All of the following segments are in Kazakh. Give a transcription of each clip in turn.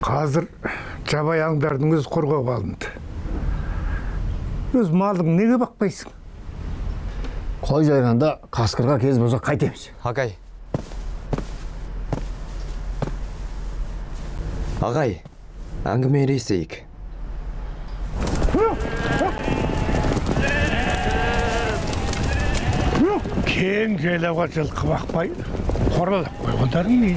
Қазір жабай аңдардың өз қорғауға алынды. Өз малың неге бақпайсың? Қой жайғанда қасқырға кез болса қайтеміз. Ағай. Ағай, әңгімелесейік. Кең жайлауға жылқы бақпай, қоралап қойғандарың не?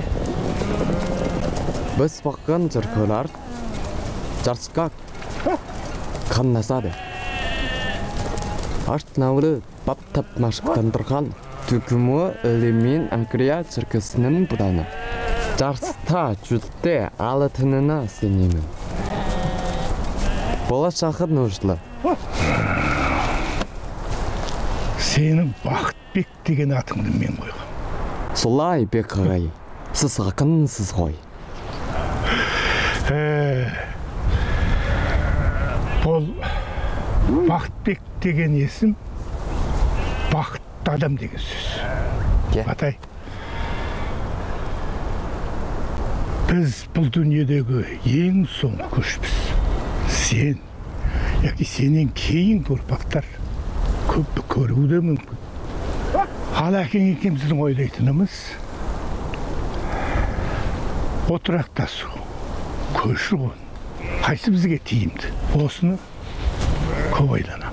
Біз баққан жылқылар жарысқа қаннасады. Артнаулы баптап машықтандырған түгімі өлімен Ангрия циркісінің бұданы. Жарыста жүлде алатынына сенемін. Болашағы нужлы. Сенің Бақытбек деген атыңды мен қойғам. Солай бек ағай, сіз ақынсыз ғой. Бұл Бақытбек деген есім бақытты адам деген сөз. Атай, біз бұл дүниедегі ең соңғы көшпіз. Сен, яки сенен кейін ұрпақтар көпті көруі де мүмкін. Ал әкең екеуміздің ойлайтынымыз отырақтасу, көші-қон, қайсы бізге тиімді. Осыны көп ойланам.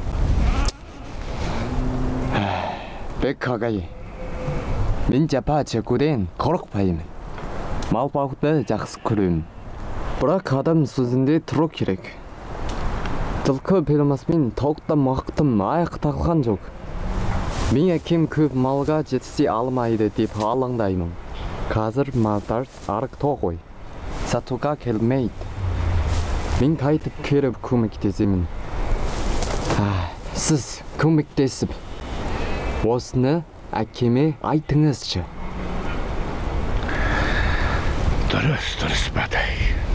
Бек ағай, мен жапа чекуден қорықпаймын. Мал бағуды жақсы көремін. Бірақ адам сөзінде тұру керек. Жылқы перемасымен тауықтан мақтым аяқ тағылған жоқ. Мен әкем көп малға жетісе алмайды деп алаңдаймын. Қазір малдар арық тоғой. Сатуға келмейді. Мен қайтып келіп көмектесемін. Сіз көмектесіп, осыны әкеме айтыңызшы. Дұрыс, Батай.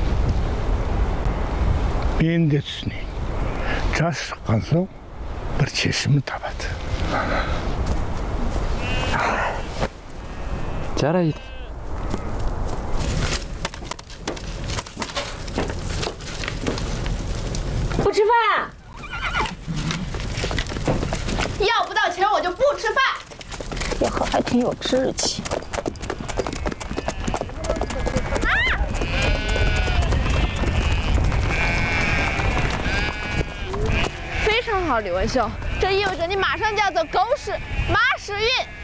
Мен де түсінейін. Жас шыққан соң бір шешімін табады. Жарайды. 不吃饭？要不到钱我就不吃饭。叶赫还挺有志气。非常好，李文秀，这意味着你马上就要走狗屎马屎运。